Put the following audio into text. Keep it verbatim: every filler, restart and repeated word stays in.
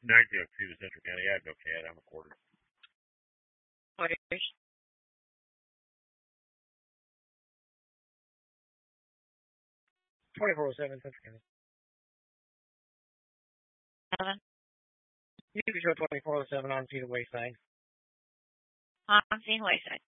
ninety oh two to Central County. I have no cat. I'm a quarter. Players. twenty-four oh seven Central County. Seven. You can show twenty-four oh seven on Cedar Wayside. On Scene Wayside.